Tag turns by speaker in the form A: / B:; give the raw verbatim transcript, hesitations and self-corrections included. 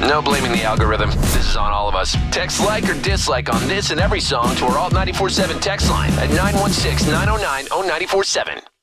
A: No blaming the algorithm. This is on all of us. Text like or dislike on this and every song to our Alt nine four seven text line at nine one six, nine oh nine, oh nine four seven.